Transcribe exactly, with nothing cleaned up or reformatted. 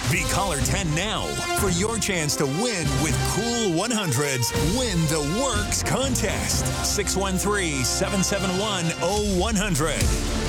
Be caller ten now for your chance to win with Cool one hundred's Win the Works contest. six one three, seven seven one, oh one hundred.